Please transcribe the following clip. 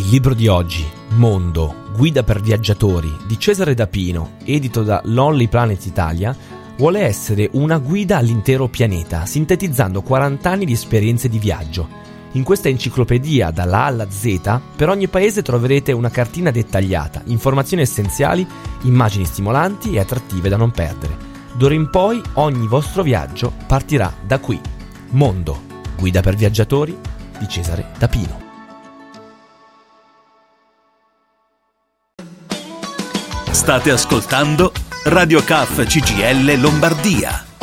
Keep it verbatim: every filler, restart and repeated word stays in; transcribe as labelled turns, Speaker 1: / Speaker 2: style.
Speaker 1: Il libro di oggi, Mondo, guida per viaggiatori, di Cesare D'Apino, edito da Lonely Planet Italia, vuole essere una guida all'intero pianeta, sintetizzando quaranta anni di esperienze di viaggio. In questa enciclopedia, dalla A alla Z, per ogni paese troverete una cartina dettagliata, informazioni essenziali, immagini stimolanti e attrattive da non perdere. D'ora in poi ogni vostro viaggio partirà da qui. Mondo, guida per viaggiatori, di Cesare D'Apino.
Speaker 2: State ascoltando Radio C A F C G I L Lombardia.